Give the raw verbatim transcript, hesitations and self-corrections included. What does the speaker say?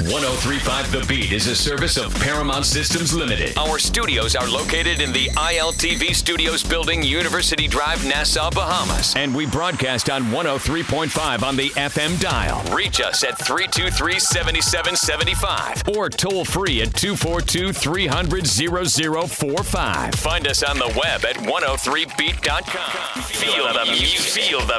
one oh three point five The Beat is a service of Paramount Systems Limited. Our studios are located in the I L T V Studios building, University Drive, Nassau, Bahamas. And we broadcast on one oh three point five on the F M dial. Reach us at three two three, seven seven seven five or toll free at two four two, three hundred, zero zero four five. Find us on the web at one oh three beat dot com. Feel the music. Feel the